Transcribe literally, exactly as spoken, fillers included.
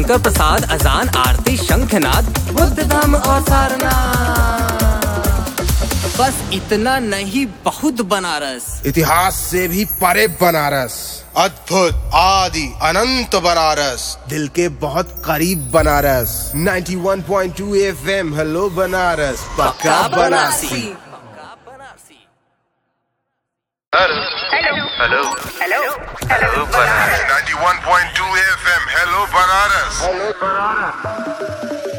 शंकर प्रसाद, अजान, आरती, शंखनाद, बुद्ध धाम और सारनाथ। बस इतना नहीं, बहुत बनारस। इतिहास से भी परे बनारस, अद्भुत, आदि, अनंत बनारस, दिल के बहुत करीब बनारस। इक्यानवे पॉइंट दो एफएम, हेलो बनारस, पक्का Banarasi. Hello hello hello hello hello Banaras इक्यानवे पॉइंट दो एफएम, हेलो बनारस।